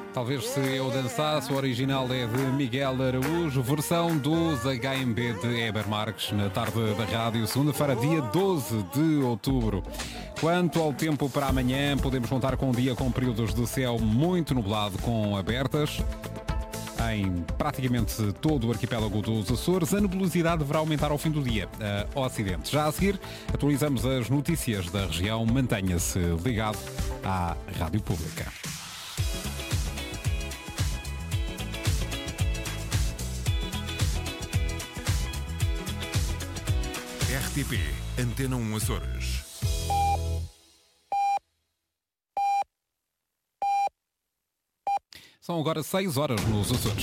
Talvez se eu dançasse, o original é de Miguel Araújo, versão dos HMB de Heber Marques, na tarde da rádio, segunda-feira, dia 12 de outubro. Quanto ao tempo para amanhã, podemos contar com um dia com períodos de céu muito nublado com abertas. Em praticamente todo o arquipélago dos Açores, a nebulosidade deverá aumentar ao fim do dia, ao ocidente. Já a seguir, atualizamos as notícias da região. Mantenha-se ligado à Rádio Pública. RTP Antena 1 Açores. São agora 6 horas nos Açores.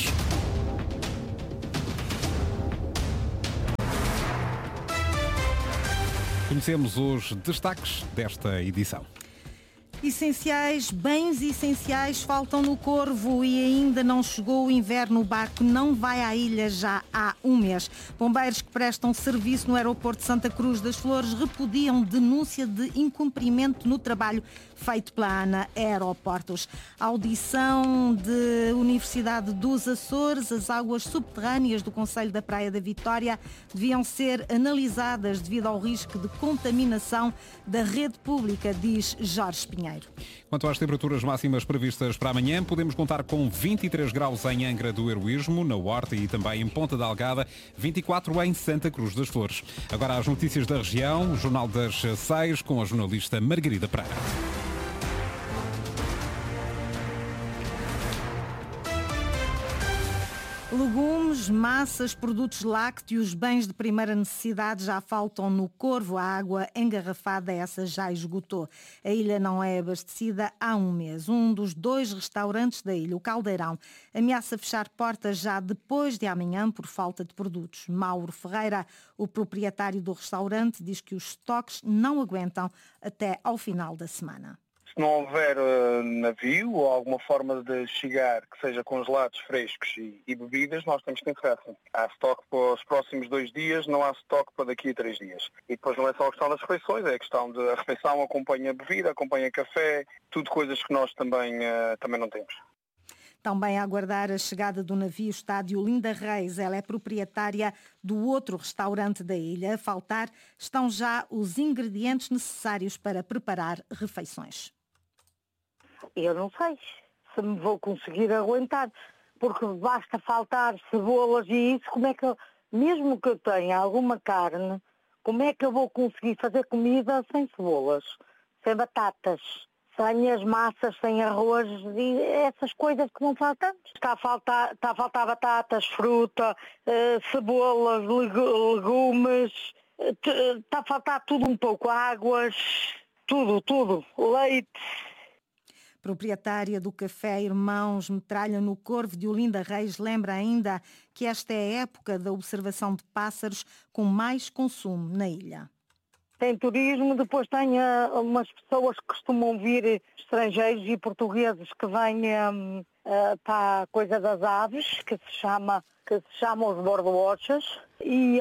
Conhecemos os destaques desta edição. Essenciais, bens essenciais faltam no Corvo e ainda não chegou o inverno. O barco não vai à ilha já há um mês. Bombeiros que prestam serviço no aeroporto de Santa Cruz das Flores repudiam denúncia de incumprimento no trabalho feito pela ANA Aeroportos. Audição de Universidade dos Açores. As águas subterrâneas do concelho da Praia da Vitória deviam ser analisadas devido ao risco de contaminação da rede pública, diz Jorge Pinheiro. Quanto às temperaturas máximas previstas para amanhã, podemos contar com 23 graus em Angra do Heroísmo, na Horta e também em Ponta da Algada, 24 em Santa Cruz das Flores. Agora as notícias da região, o Jornal das 6, com a jornalista Margarida Pereira. Legumes, massas, produtos lácteos, bens de primeira necessidade já faltam no Corvo. A água engarrafada, essa já esgotou. A ilha não é abastecida há um mês. Um dos 2 restaurantes da ilha, o Caldeirão, ameaça fechar portas já depois de amanhã por falta de produtos. Mauro Ferreira, o proprietário do restaurante, diz que os estoques não aguentam até ao final da semana. Se não houver navio ou alguma forma de chegar que seja congelados, frescos e bebidas, nós temos que encerrar. Há estoque para os próximos 2 dias, não há estoque para daqui a 3 dias. E depois não é só a questão das refeições, é a questão de a refeição acompanha bebida, acompanha café, tudo coisas que nós também não temos. Também a aguardar a chegada do navio está a Diolinda Reis. Ela é proprietária do outro restaurante da ilha. A faltar estão já os ingredientes necessários para preparar refeições. Eu não sei se me vou conseguir aguentar, porque basta faltar cebolas e isso, como é que mesmo que eu tenha alguma carne, como é que eu vou conseguir fazer comida sem cebolas, sem batatas, sem as massas, sem arroz e essas coisas que vão faltando? Está a faltar batatas, fruta, cebolas, legumes, está a faltar tudo um pouco, águas, tudo, leite. Proprietária do Café Irmãos Metralha no Corvo, Diolinda Reis, lembra ainda que esta é a época da observação de pássaros com mais consumo na ilha. Tem turismo, depois tem umas pessoas que costumam vir, estrangeiros e portugueses, que vêm para a coisa das aves, que se chama os birdwatchers, e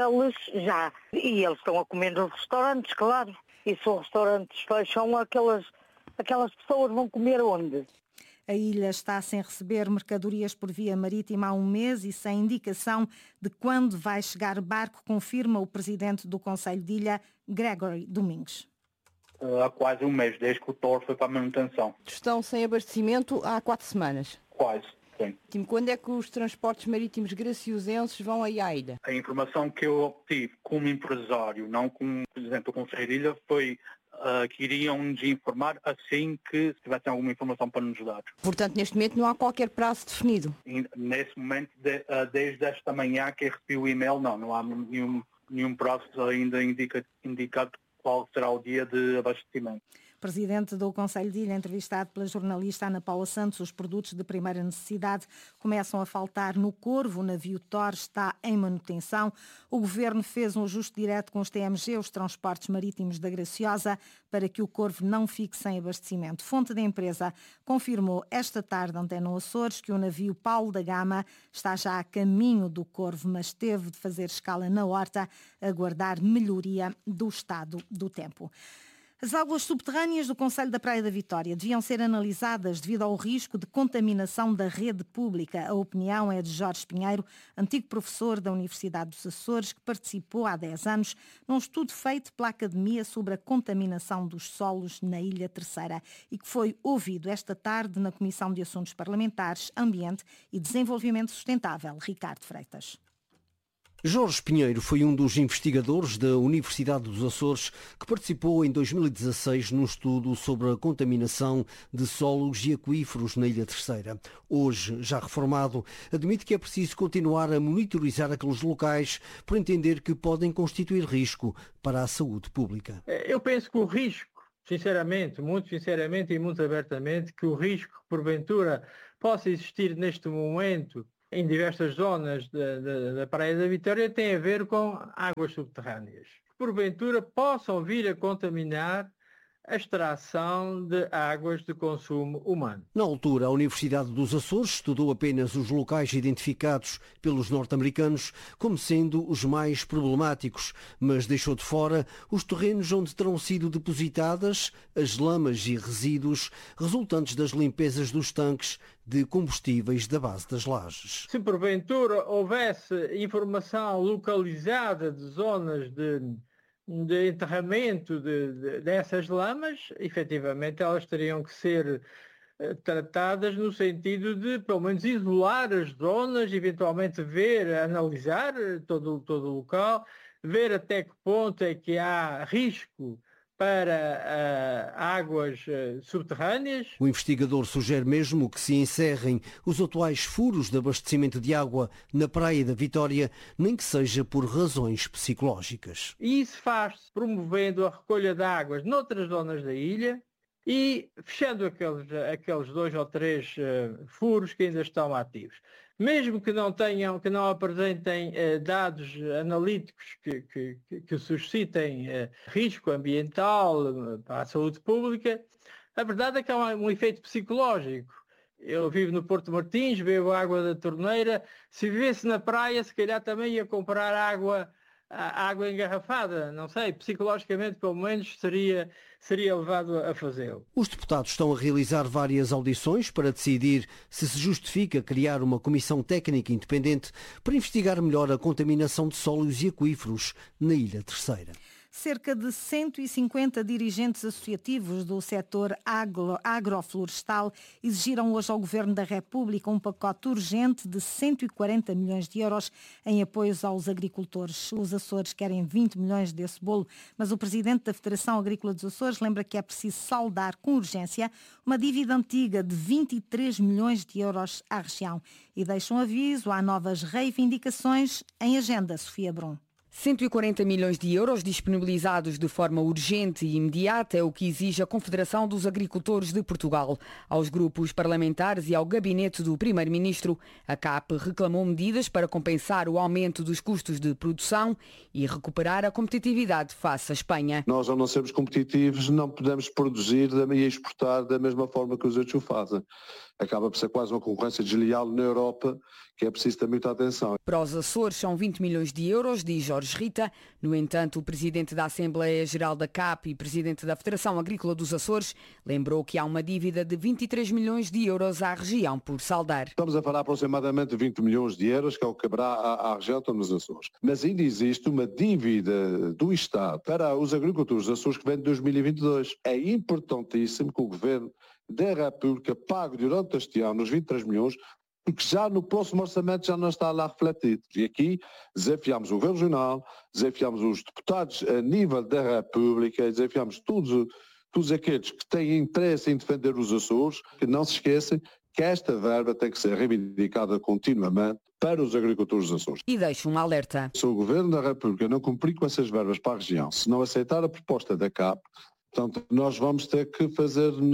eles estão a comer nos restaurantes, claro. E se os restaurantes fecham, aquelas pessoas vão comer onde? A ilha está sem receber mercadorias por via marítima há um mês e sem indicação de quando vai chegar barco, confirma o presidente do Conselho de Ilha, Gregory Domingos. Há quase um mês, desde que o Toro foi para a manutenção. Estão sem abastecimento há 4 semanas. Quase, sim. Quando é que os transportes marítimos graciosenses vão aí à ilha? A informação que eu obtive como empresário, não como presidente do Conselho de Ilha, foi que iriam nos informar assim que tivessem alguma informação para nos dar. Portanto, neste momento não há qualquer prazo definido? E, nesse momento, desde esta manhã que recebi o e-mail, não há nenhum prazo ainda indicado qual será o dia de abastecimento. Presidente do Conselho de Ilha, entrevistado pela jornalista Ana Paula Santos, os produtos de primeira necessidade começam a faltar no Corvo. O navio Thor está em manutenção. O Governo fez um ajuste direto com os TMG, os transportes marítimos da Graciosa, para que o Corvo não fique sem abastecimento. Fonte da empresa confirmou esta tarde, Antena Açores, que o navio Paulo da Gama está já a caminho do Corvo, mas teve de fazer escala na Horta a aguardar melhoria do estado do tempo. As águas subterrâneas do concelho da Praia da Vitória deviam ser analisadas devido ao risco de contaminação da rede pública. A opinião é de Jorge Pinheiro, antigo professor da Universidade dos Açores, que participou há 10 anos num estudo feito pela Academia sobre a contaminação dos solos na Ilha Terceira e que foi ouvido esta tarde na Comissão de Assuntos Parlamentares, Ambiente e Desenvolvimento Sustentável. Ricardo Freitas. Jorge Pinheiro foi um dos investigadores da Universidade dos Açores que participou em 2016 num estudo sobre a contaminação de solos e aquíferos na Ilha Terceira. Hoje, já reformado, admite que é preciso continuar a monitorizar aqueles locais por entender que podem constituir risco para a saúde pública. Eu penso que o risco, sinceramente, muito sinceramente e muito abertamente, que o risco que porventura possa existir neste momento em diversas zonas da Praia da Vitória tem a ver com águas subterrâneas, que porventura possam vir a contaminar a extração de águas de consumo humano. Na altura, a Universidade dos Açores estudou apenas os locais identificados pelos norte-americanos como sendo os mais problemáticos, mas deixou de fora os terrenos onde terão sido depositadas as lamas e resíduos resultantes das limpezas dos tanques de combustíveis da base das lajes. Se porventura houvesse informação localizada de zonas de enterramento dessas lamas, efetivamente elas teriam que ser tratadas no sentido de, pelo menos, isolar as zonas, eventualmente analisar todo o local, ver até que ponto é que há risco para águas subterrâneas. O investigador sugere mesmo que se encerrem os atuais furos de abastecimento de água na Praia da Vitória, nem que seja por razões psicológicas. E isso faz-se promovendo a recolha de águas noutras zonas da ilha e fechando aqueles 2 ou 3 furos que ainda estão ativos. Mesmo que não apresentem dados analíticos que suscitem risco ambiental para a saúde pública, a verdade é que há um efeito psicológico. Eu vivo no Porto Martins, bebo água da torneira. Se vivesse na praia, se calhar também ia comprar água engarrafada. Não sei, psicologicamente pelo menos seria levado a fazê-lo. Os deputados estão a realizar várias audições para decidir se justifica criar uma comissão técnica independente para investigar melhor a contaminação de solos e aquíferos na Ilha Terceira. Cerca de 150 dirigentes associativos do setor agroflorestal exigiram hoje ao Governo da República um pacote urgente de 140 milhões de euros em apoios aos agricultores. Os Açores querem 20 milhões desse bolo, mas o presidente da Federação Agrícola dos Açores lembra que é preciso saldar com urgência uma dívida antiga de 23 milhões de euros à região. E deixa um aviso, há novas reivindicações em agenda. Sofia Brum. 140 milhões de euros disponibilizados de forma urgente e imediata é o que exige a Confederação dos Agricultores de Portugal. Aos grupos parlamentares e ao gabinete do Primeiro-Ministro, a CAP reclamou medidas para compensar o aumento dos custos de produção e recuperar a competitividade face à Espanha. Nós, ao não sermos competitivos, não podemos produzir e exportar da mesma forma que os outros o fazem. Acaba por ser quase uma concorrência desleal na Europa, que é preciso ter muita atenção. Para os Açores são 20 milhões de euros, diz Jorge Rita. No entanto, o presidente da Assembleia Geral da CAP e presidente da Federação Agrícola dos Açores lembrou que há uma dívida de 23 milhões de euros à região por saldar. Estamos a falar aproximadamente de 20 milhões de euros, que é o que caberá à região nos Açores. Mas ainda existe uma dívida do Estado para os agricultores dos Açores que vem de 2022. É importantíssimo que o Governo da República pague durante este ano os 23 milhões, porque já no próximo orçamento já não está lá refletido. E aqui desafiamos o Governo Regional, desafiamos os deputados a nível da República, desafiamos todos aqueles que têm interesse em defender os Açores, que não se esqueçam que esta verba tem que ser reivindicada continuamente para os agricultores dos Açores. E deixa um alerta. Se o Governo da República não cumprir com essas verbas para a região, se não aceitar a proposta da CAP, portanto, nós vamos ter que fazer novas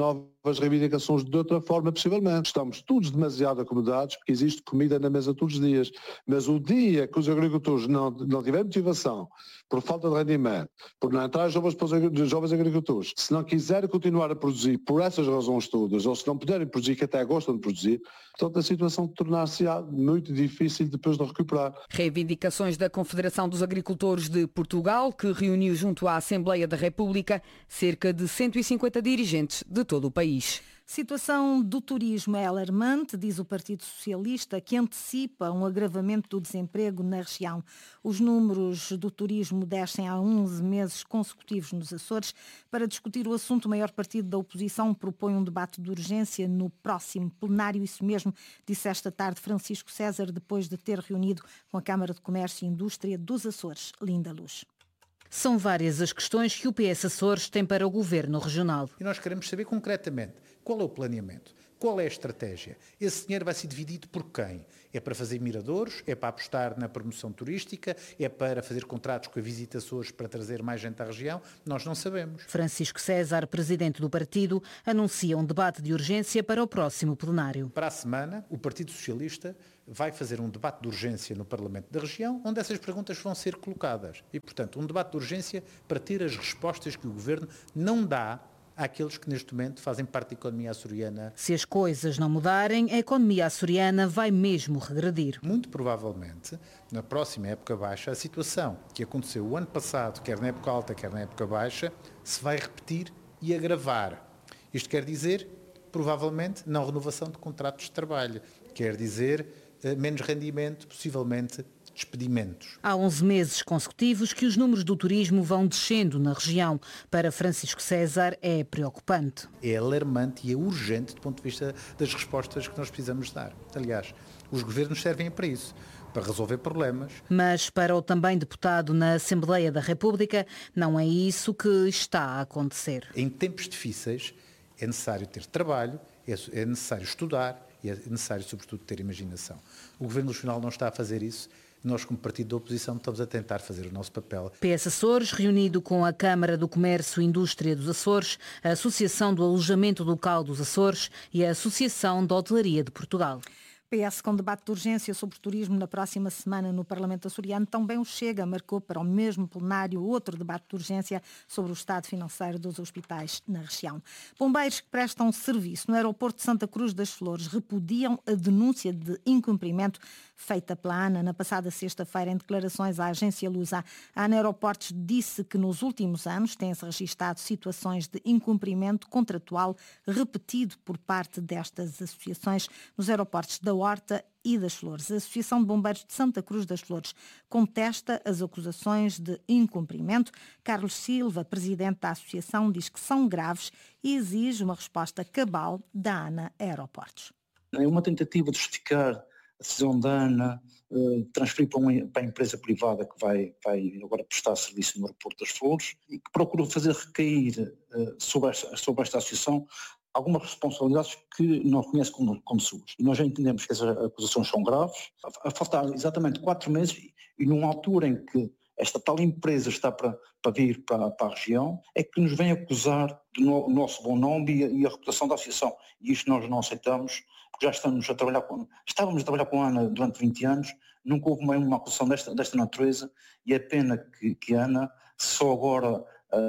as reivindicações de outra forma, possivelmente. Estamos todos demasiado acomodados porque existe comida na mesa todos os dias. Mas o dia que os agricultores não tiverem motivação, por falta de rendimento, por não entrar jovens agricultores, se não quiserem continuar a produzir por essas razões todas, ou se não puderem produzir, que até gostam de produzir, portanto a situação tornar-se-á muito difícil depois de recuperar. Reivindicações da Confederação dos Agricultores de Portugal, que reuniu junto à Assembleia da República cerca de 150 dirigentes de todo o país. Situação do turismo é alarmante, diz o Partido Socialista, que antecipa um agravamento do desemprego na região. Os números do turismo descem há 11 meses consecutivos nos Açores. Para discutir o assunto, o maior partido da oposição propõe um debate de urgência no próximo plenário. Isso mesmo disse esta tarde Francisco César, depois de ter reunido com a Câmara de Comércio e Indústria dos Açores. Linda Luz. São várias as questões que o PS Açores tem para o Governo Regional. E nós queremos saber concretamente qual é o planeamento, qual é a estratégia. Esse dinheiro vai ser dividido por quem? É para fazer miradouros? É para apostar na promoção turística? É para fazer contratos com a Visita Açores para trazer mais gente à região? Nós não sabemos. Francisco César, presidente do partido, anuncia um debate de urgência para o próximo plenário. Para a semana, o Partido Socialista vai fazer um debate de urgência no Parlamento da região, onde essas perguntas vão ser colocadas. E, portanto, um debate de urgência para ter as respostas que o Governo não dá àqueles que neste momento fazem parte da economia açoriana. Se as coisas não mudarem, a economia açoriana vai mesmo regredir. Muito provavelmente, na próxima época baixa, a situação que aconteceu o ano passado, quer na época alta, quer na época baixa, se vai repetir e agravar. Isto quer dizer, provavelmente, não renovação de contratos de trabalho. Quer dizer, menos rendimento, possivelmente despedimentos. Há 11 meses consecutivos que os números do turismo vão descendo na região. Para Francisco César é preocupante. É alarmante e é urgente do ponto de vista das respostas que nós precisamos dar. Aliás, os governos servem para isso, para resolver problemas. Mas para o também deputado na Assembleia da República, não é isso que está a acontecer. Em tempos difíceis é necessário ter trabalho, é necessário estudar e é necessário, sobretudo, ter imaginação. O Governo Nacional não está a fazer isso. Nós, como partido da oposição, estamos a tentar fazer o nosso papel. PS Açores, reunido com a Câmara do Comércio e Indústria dos Açores, a Associação do Alojamento Local dos Açores e a Associação da Hotelaria de Portugal. PS com debate de urgência sobre turismo na próxima semana no Parlamento açoriano. Também o Chega marcou para o mesmo plenário outro debate de urgência sobre o estado financeiro dos hospitais na região. Bombeiros que prestam serviço no aeroporto de Santa Cruz das Flores repudiam a denúncia de incumprimento feita pela ANA na passada sexta-feira em declarações à agência Lusa. A ANA Aeroportos disse que nos últimos anos tem-se registado situações de incumprimento contratual repetido por parte destas associações nos aeroportos da Horta e das Flores. A Associação de Bombeiros de Santa Cruz das Flores contesta as acusações de incumprimento. Carlos Silva, presidente da associação, diz que são graves e exige uma resposta cabal da ANA Aeroportos. É uma tentativa de justificar a decisão da ANA, transferir para a empresa privada que vai agora prestar serviço no aeroporto das Flores e que procura fazer recair sobre esta associação algumas responsabilidades que não reconhece como suas. E nós já entendemos que essas acusações são graves. A faltar exatamente 4 meses e numa altura em que esta tal empresa está para vir para a região, é que nos vem acusar do nosso bom nome e a reputação da associação. E isto nós não aceitamos, porque já estávamos a trabalhar com a ANA durante 20 anos, nunca houve uma acusação desta natureza e é pena que a ANA só agora,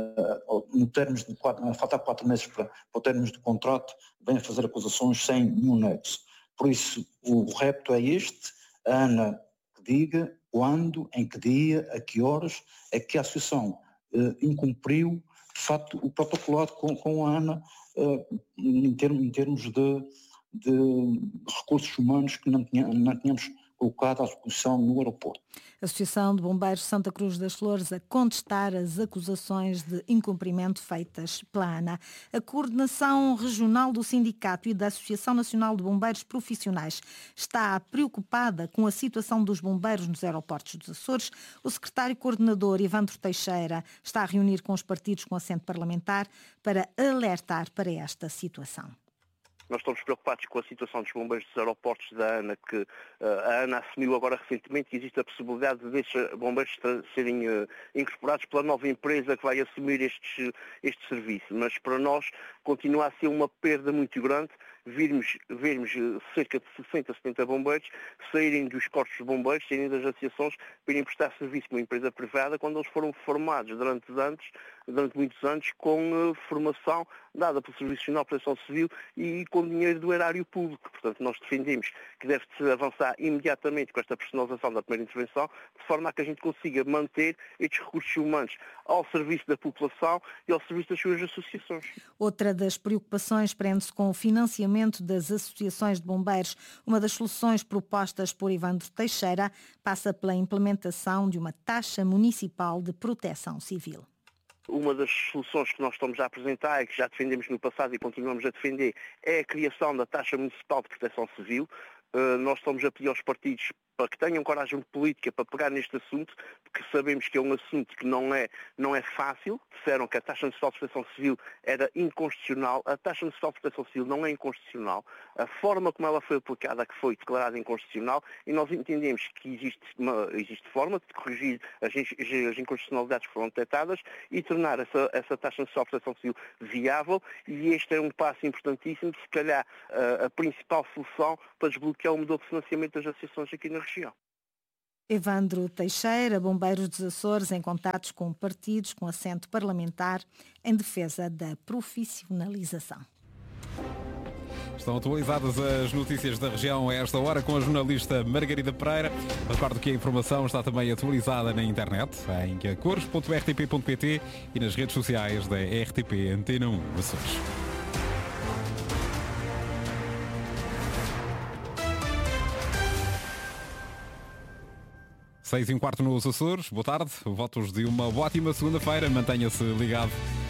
no termos de faltar 4 meses para o término de contrato, venha fazer acusações sem nenhum nexo. Por isso, o repto é este, a ANA que diga quando, em que dia, a que horas é que a associação incumpriu, de facto, o protocolado com a ANA em termos de recursos humanos que não tínhamos colocado à disposição no aeroporto. A Associação de Bombeiros de Santa Cruz das Flores a contestar as acusações de incumprimento feitas pela ANA. A coordenação regional do sindicato e da Associação Nacional de Bombeiros Profissionais está preocupada com a situação dos bombeiros nos aeroportos dos Açores. O secretário coordenador Evandro Teixeira está a reunir com os partidos com assento parlamentar para alertar para esta situação. Nós estamos preocupados com a situação dos bombeiros dos aeroportos da ANA, que a ANA assumiu agora recentemente que existe a possibilidade desses bombeiros serem incorporados pela nova empresa que vai assumir este serviço. Mas para nós continua a ser uma perda muito grande vermos cerca de 60, 70 bombeiros saírem dos corpos de bombeiros, saírem das associações para irem prestar serviço com uma empresa privada quando eles foram formados durante muitos anos com formação dada pelo Serviço Nacional de Proteção Civil e com dinheiro do erário público. Portanto, nós defendemos que deve-se avançar imediatamente com esta personalização da primeira intervenção, de forma a que a gente consiga manter estes recursos humanos ao serviço da população e ao serviço das suas associações. Outra das preocupações prende-se com o financiamento das associações de bombeiros. Uma das soluções propostas por Evandro Teixeira passa pela implementação de uma taxa municipal de proteção civil. Uma das soluções que nós estamos a apresentar e que já defendemos no passado e continuamos a defender é a criação da taxa municipal de proteção civil. Nós estamos a pedir aos partidos para que tenham coragem política para pegar neste assunto, porque sabemos que é um assunto que não é fácil. Disseram que a taxa municipal de proteção civil era inconstitucional. A taxa municipal de proteção civil não é inconstitucional. A forma como ela foi aplicada que foi declarada inconstitucional, e nós entendemos que existe forma de corrigir as inconstitucionalidades que foram detectadas e tornar essa taxa municipal de proteção civil viável, e este é um passo importantíssimo, se calhar a principal solução para desbloquear o modelo de financiamento das associações aqui na região. Evandro Teixeira, Bombeiros dos Açores, em contatos com partidos com assento parlamentar em defesa da profissionalização. Estão atualizadas as notícias da região a esta hora com a jornalista Margarida Pereira. Recordo que a informação está também atualizada na internet, em acores.rtp.pt e nas redes sociais da RTP Antena 1 Açores. Seis e um quarto nos Açores. Boa tarde. Votos de uma ótima segunda-feira. Mantenha-se ligado.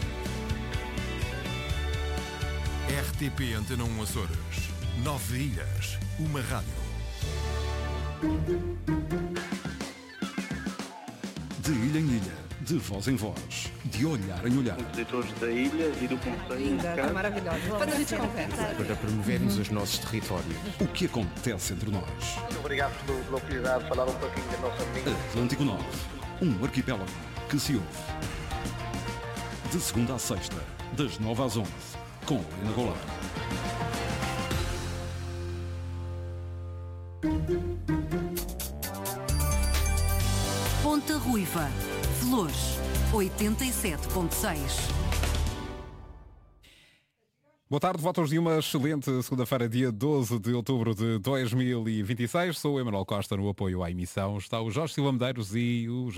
RTP Antena 1 Açores. 9 ilhas. Uma rádio. De ilha em ilha. De voz em voz. De olhar em olhar. Os editores da ilha e do Conselho. Linda, está maravilhosa. Quando a gente conversa. Para promovermos os nossos territórios. O que acontece entre nós. Muito obrigado pela oportunidade de falar um pouquinho da nossa língua. Atlântico Norte. Um arquipélago que se ouve. De segunda à sexta. Das 9 às 11. Com Helena Goulart. Ponta Ruiva. Flores, 87.6. Boa tarde, votos de uma excelente segunda-feira, dia 12 de outubro de 2026. Sou o Emanuel Costa no apoio à emissão. Está o Jorge Silva Medeiros e o